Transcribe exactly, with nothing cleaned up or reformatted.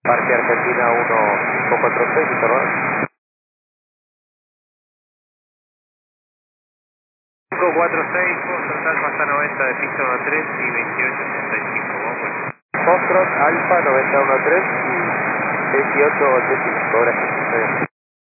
Parque Argentina uno cinco cuatro seis, perdón. cinco cuatro seis, total pasa noventa de pista uno tres y veintiocho sesenta y cinco, vamos. Foxtrot Alfa noventa y uno tres y veintiocho ochenta y cinco, gracias.